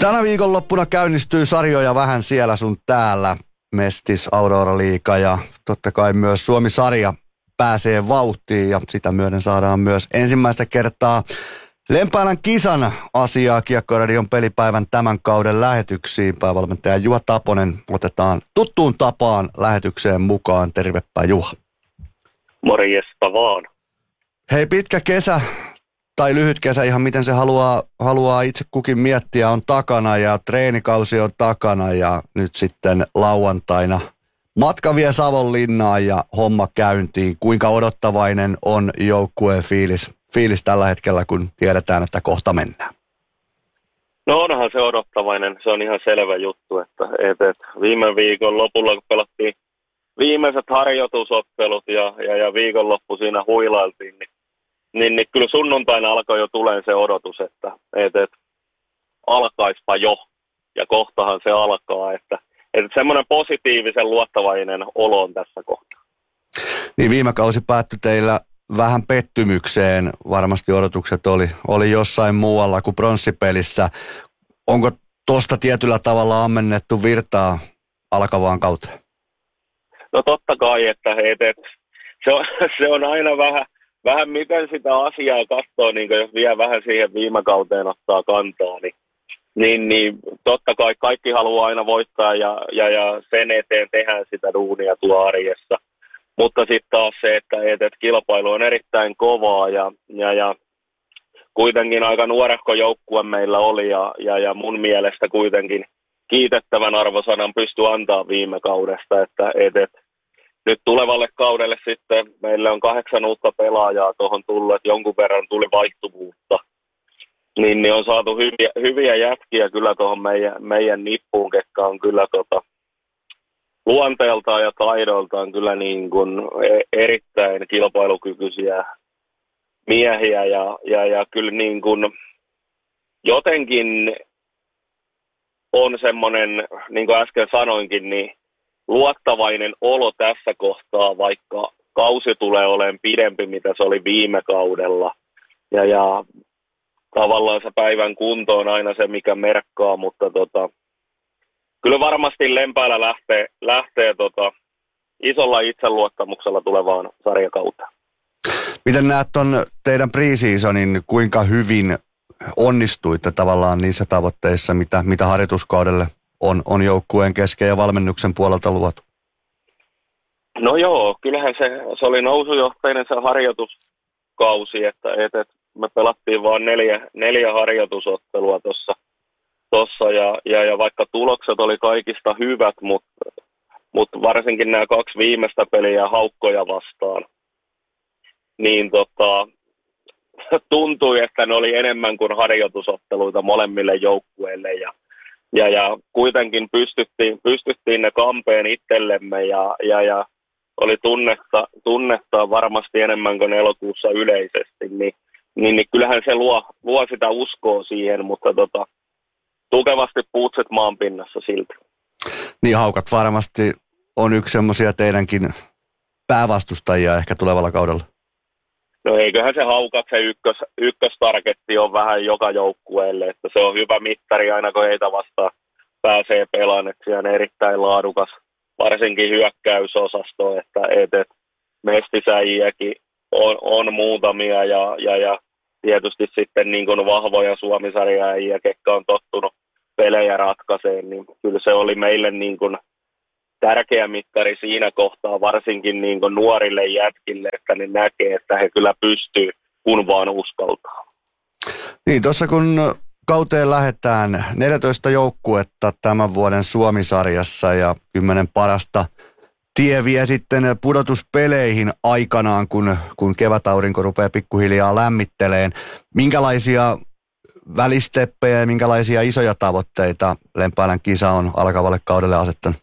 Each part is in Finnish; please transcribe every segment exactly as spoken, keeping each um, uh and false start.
Tänä viikonloppuna käynnistyy sarjoja vähän siellä sun täällä. Mestis, Aurora-liiga ja totta kai myös Suomi-sarja pääsee vauhtiin ja sitä myöden saadaan myös ensimmäistä kertaa Lempäälän kisan asiaa Kiekko-radion pelipäivän tämän kauden lähetyksiin. Päävalmentaja Juha Taponen otetaan tuttuun tapaan lähetykseen mukaan. Tervepä Juha. Morjesta vaan. Hei, pitkä kesä tai lyhyt kesä, ihan miten se haluaa, haluaa itse kukin miettiä, on takana ja treenikausi on takana ja nyt sitten lauantaina matka vie Savonlinnaan ja homma käyntiin. Kuinka odottavainen on joukkueen fiilis, fiilis tällä hetkellä, kun tiedetään, että kohta mennään? No onhan se odottavainen, se on ihan selvä juttu, että, että, että viime viikon lopulla kun pelattiin viimeiset harjoitusottelut ja, ja, ja viikonloppu siinä huilailtiin, niin, niin, niin kyllä sunnuntaina alkoi jo tulemaan se odotus, että, että, että alkaispa jo ja kohtahan se alkaa, että, että semmoinen positiivisen luottavainen olo on tässä kohtaa. Niin viime kausi päättyi teillä vähän pettymykseen. Varmasti odotukset oli, oli jossain muualla kuin pronssipelissä. Onko tuosta tietyllä tavalla ammennettu virtaa alkavaan kauteen? No totta kai, että et, et, se, on, se on aina vähän, vähän miten sitä asiaa katsoo, niin jos vie vähän siihen viime kauteen ottaa kantaa, niin, niin, niin totta kai kaikki haluaa aina voittaa ja, ja, ja sen eteen tehdään sitä duunia tuolla arjessa. Mutta sitten taas se, että, että, että kilpailu on erittäin kovaa ja, ja, ja kuitenkin aika nuorehko joukkue meillä oli ja, ja, ja mun mielestä kuitenkin kiitettävän arvosanan pystyi antaa viime kaudesta, että, että, että nyt tulevalle kaudelle sitten meillä on kahdeksan uutta pelaajaa tuohon tullut, että jonkun verran tuli vaihtuvuutta, niin, niin on saatu hyviä, hyviä jätkiä kyllä tuohon meidän, meidän nippuun, ketkä on kyllä tota, luonteeltaan ja taidoltaan kyllä niin kuin erittäin kilpailukykyisiä miehiä ja, ja, ja kyllä niin kuin jotenkin on semmoinen, niin kuin äsken sanoinkin, niin luottavainen olo tässä kohtaa, vaikka kausi tulee olemaan pidempi, mitä se oli viime kaudella. Ja, ja tavallaan se päivän kunto on aina se, mikä merkkaa, mutta tota, kyllä varmasti Lempäälä lähtee, lähtee tota, isolla itseluottamuksella tulevaan sarjakauteen. Miten näet ton teidän pre-seasonin, kuinka hyvin onnistuitte tavallaan niissä tavoitteissa, mitä, mitä harjoituskaudelle on, on joukkueen kesken ja valmennuksen puolelta luotu? No joo, kyllähän se, se oli nousujohteinen se harjoituskausi, että, että me pelattiin vaan neljä, neljä harjoitusottelua tuossa. Tossa ja, ja, ja vaikka tulokset oli kaikista hyvät, mutta mut varsinkin nämä kaksi viimeistä peliä Haukkoja vastaan, niin tota, tuntui, että ne oli enemmän kuin harjoitusotteluita molemmille joukkueille ja, ja, ja kuitenkin pystyttiin, pystyttiin ne kampeen itsellemme ja, ja, ja oli tunnetta, tunnetta varmasti enemmän kuin elokuussa yleisesti, niin, niin, niin kyllähän se luo, luo sitä uskoa siihen, mutta tota, tukevasti puutset maan pinnassa silti. Niin, Haukat varmasti on yksi semmoisia teidänkin päävastustajia ehkä tulevalla kaudella. No eiköhän se Haukat se ykkös, ykköstargetti on vähän joka joukkueelle, että se on hyvä mittari aina kun heitä vastaan pääsee pelaan, että siellä on erittäin laadukas, varsinkin hyökkäysosasto, että et, et mestisäjiäkin on, on muutamia ja, ja, ja tietysti sitten niin kuin vahvoja Suomi-sarjaajia, ketkä on tottunut pelejä ratkaiseen, niin kyllä se oli meille niin kuin tärkeä mittari siinä kohtaa, varsinkin niin kuin nuorille jätkille, että ne näkee, että he kyllä pystyy, kun vaan uskaltaa. Niin, tuossa kun kauteen lähdetään neljätoista joukkuetta tämän vuoden Suomi-sarjassa ja kymmenen parasta tie vie sitten pudotuspeleihin aikanaan, kun, kun kevätaurinko rupeaa pikkuhiljaa lämmitteleen. Minkälaisia välisteppejä ja minkälaisia isoja tavoitteita Lempäälän kisa on alkavalle kaudelle asettanut?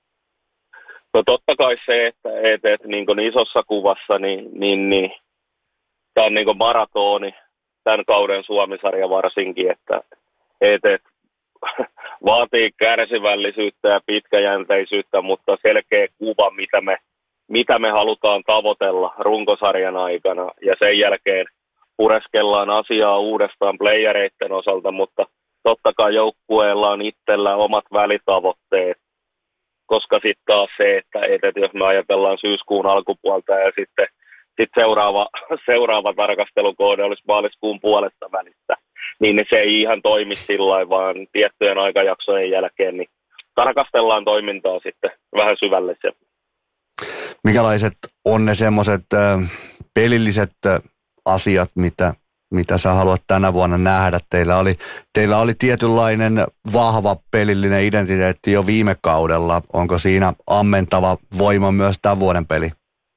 No totta kai se, että et, et, niin kuin isossa kuvassa, niin, niin, niin tämä on niin kuin maratoni, tämän kauden Suomi-sarja varsinkin, että et, et, vaatii kärsivällisyyttä ja pitkäjänteisyyttä, mutta selkeä kuva, mitä me, mitä me halutaan tavoitella runkosarjan aikana. Ja sen jälkeen pureskellaan asiaa uudestaan playereiden osalta, mutta totta kai joukkueella on itsellä omat välitavoitteet, koska sitten taas se, että, että jos me ajatellaan syyskuun alkupuolta ja sitten sit seuraava, seuraava tarkastelukohde olisi maaliskuun puolesta välistä, niin se ei ihan toimi sillä vaan tiettyjen aikajaksojen jälkeen niin tarkastellaan toimintaa sitten vähän syvällisemmin. Minkälaiset on ne semmoiset äh, pelilliset äh, asiat, mitä, mitä sä haluat tänä vuonna nähdä? Teillä oli, teillä oli tietynlainen vahva pelillinen identiteetti jo viime kaudella. Onko siinä ammentava voima myös tämän vuoden peli?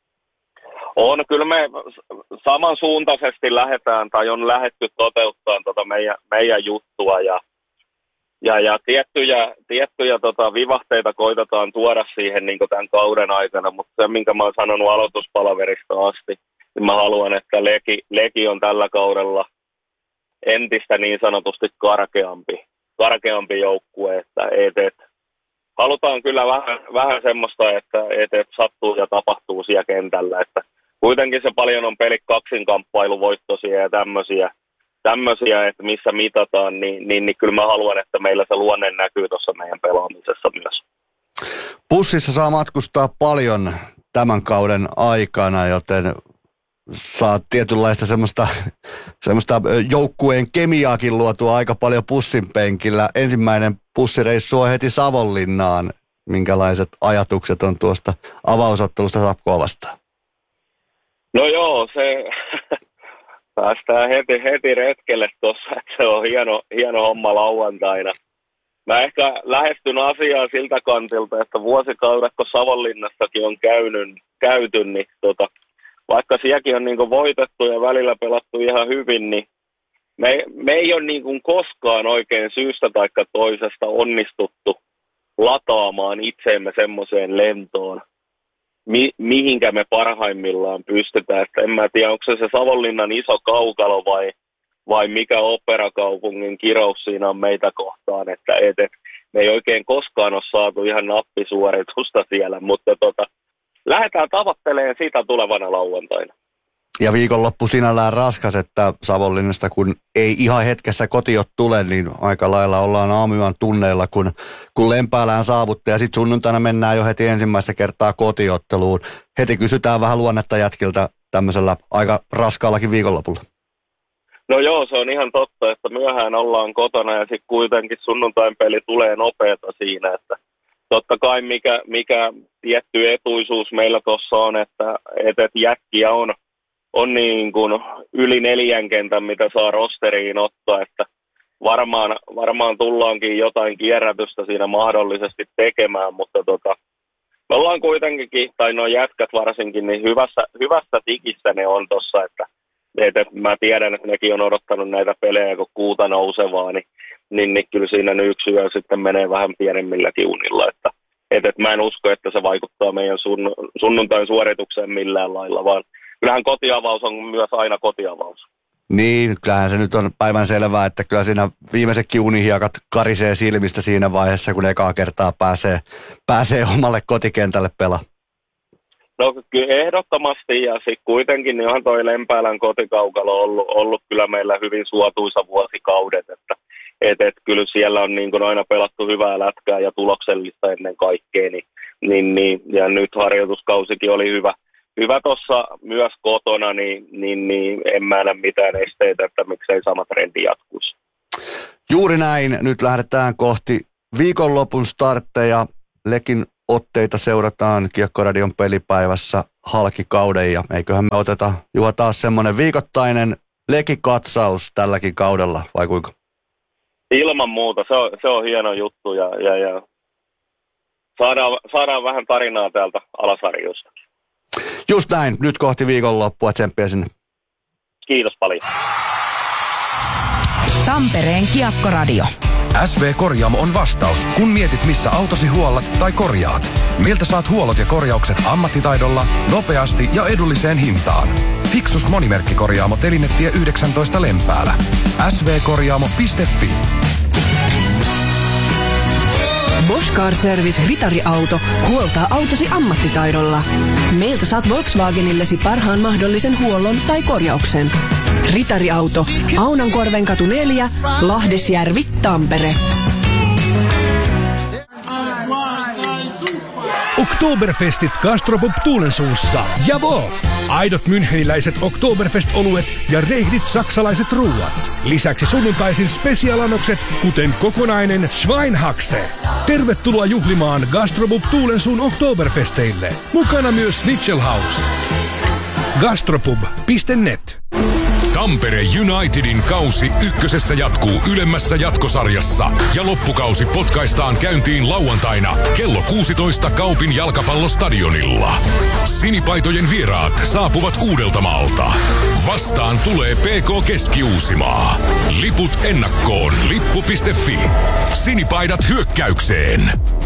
On, kyllä me samansuuntaisesti lähdetään tai on lähdetty toteuttamaan tota meidän, meidän juttua ja Ja, ja tiettyjä, tiettyjä tota, vivahteita koitetaan tuoda siihen niin tämän kauden aikana, mutta se, minkä mä oon sanonut aloituspalaverista asti, niin mä haluan, että Leki, Leki on tällä kaudella entistä niin sanotusti karkeampi, karkeampi joukkue, että et, et, halutaan kyllä vähän, vähän semmoista, että et, et sattuu ja tapahtuu siellä kentällä, että kuitenkin se paljon on pelit kaksinkamppailuvoittoisia ja tämmöisiä, tämmöisiä, että missä mitataan, niin, niin, niin kyllä mä haluan, että meillä se luonne näkyy tuossa meidän pelaamisessa myös. Bussissa saa matkustaa paljon tämän kauden aikana, joten saat tietynlaista semmoista, semmoista joukkueen kemiaakin luotua aika paljon bussin penkillä. Ensimmäinen bussireissu on heti Savonlinnaan. Minkälaiset ajatukset on tuosta avausottelusta Sapkoa vastaan? No joo, se... Päästään heti, heti retkelle tuossa, että se on hieno, hieno homma lauantaina. Mä ehkä lähestyn asiaa siltä kantilta, että vuosikaudet, kun Savonlinnassakin on käynyt, käyty, niin tota, vaikka sielläkin on niinku voitettu ja välillä pelattu ihan hyvin, niin me, me ei ole niinku koskaan oikein syystä tai toisesta onnistuttu lataamaan itseemme semmoiseen lentoon, Mi- mihinkä me parhaimmillaan pystytään. Että en mä tiedä, onko se se Savonlinnan iso kaukalo vai, vai mikä operakaupungin kirous siinä on meitä kohtaan. Että et, et, me ei oikein koskaan ole saatu ihan nappisuoritusta siellä, mutta tota, lähdetään tavoittelemaan sitä tulevana lauantaina. Ja viikonloppu sinällään raskas, että Savonlinnasta kun ei ihan hetkessä kotiot tule, niin aika lailla ollaan aamuyön tunneilla, kun, kun Lempäälään saavutte. Ja sitten sunnuntaina mennään jo heti ensimmäistä kertaa kotiotteluun. Heti kysytään vähän luonnetta jätkiltä tämmöisellä aika raskaallakin viikonlopulla. No joo, se on ihan totta, että myöhään ollaan kotona ja sitten kuitenkin sunnuntain peli tulee nopeata siinä, että totta kai mikä, mikä tietty etuisuus meillä tuossa on, että, että jätkiä on on niin kuin yli neljän kentän, mitä saa rosteriin ottaa, että varmaan, varmaan tullaankin jotain kierrätystä siinä mahdollisesti tekemään, mutta tota, me ollaan kuitenkin, tai nuo jätkät varsinkin, niin hyvässä, hyvässä tikissä ne on tossa, että, että mä tiedän, että nekin on odottanut näitä pelejä, kun kuuta nousevaa, niin, niin, niin kyllä siinä nyt yksi yö sitten menee vähän pienemmilläkin unilla, että, että mä en usko, että se vaikuttaa meidän sun, sunnuntain suoritukseen millään lailla, vaan kyllähän kotiavaus on myös aina kotiavaus. Niin, kyllähän se nyt on päivän selvää, että kyllä siinä viimeisetkin unihiekat karisee silmistä siinä vaiheessa, kun ekaa kertaa pääsee, pääsee omalle kotikentälle pelaamaan. No kyllä ehdottomasti, ja sitten kuitenkin niin onhan toi Lempäälän kotikaukalo ollut, ollut kyllä meillä hyvin suotuisa vuosikaudet, että et, et, kyllä siellä on niin kuin aina pelattu hyvää lätkää ja tuloksellista ennen kaikkea, niin, niin, niin, ja nyt harjoituskausikin oli hyvä. Hyvä tuossa myös kotona, niin, niin, niin en mä näe mitään esteitä, että miksei sama trendi jatkuisi. Juuri näin. Nyt lähdetään kohti viikonlopun startteja. Lekin otteita seurataan Kiekkoradion pelipäivässä halkikauden. Ja eiköhän me oteta, Juha, taas semmoinen viikoittainen Leki-katsaus tälläkin kaudella, vai kuinka? Ilman muuta. Se on, se on hieno juttu ja, ja, ja saadaan, saadaan vähän tarinaa täältä alasarjosta. Just näin. Nyt kohti viikonloppua. Tsemppiä sinne. Kiitos paljon. Tampereen Kiekkoradio. S V Korjaamo on vastaus, kun mietit missä autosi huollat tai korjaat. Miltä saat huollot ja korjaukset ammattitaidolla, nopeasti ja edulliseen hintaan. Fixus monimerkkikorjaamo Telinetie yhdeksäntoista Lempäälä. s v korjaamo piste f i. Bosch Car Service Ritariauto huoltaa autosi ammattitaidolla. Meiltä saat Volkswagenillesi parhaan mahdollisen huollon tai korjauksen. Ritariauto, Aunankorvenkatu neljä, Lahdesjärvi, Tampere. Oktoberfestit Gastropub Tuulensuussa. Javo! Aidot müncheniläiset Oktoberfest-oluet ja reihdit saksalaiset ruuat. Lisäksi sunnuntaisin spesialanokset, kuten kokonainen Schweinhaxe. Tervetuloa juhlimaan Gastropub Tuulensuun Oktoberfesteille. Mukana myös Schnitzelhaus. gastropub piste net. Tampere Unitedin kausi ykkösessä jatkuu ylemmässä jatkosarjassa ja loppukausi potkaistaan käyntiin lauantaina kello kuusitoista Kaupin jalkapallostadionilla. Sinipaitojen vieraat saapuvat Uudeltamaalta. Vastaan tulee P K Keski-Uusimaa. Liput ennakkoon lippu piste fi. Sinipaidat hyökkäykseen.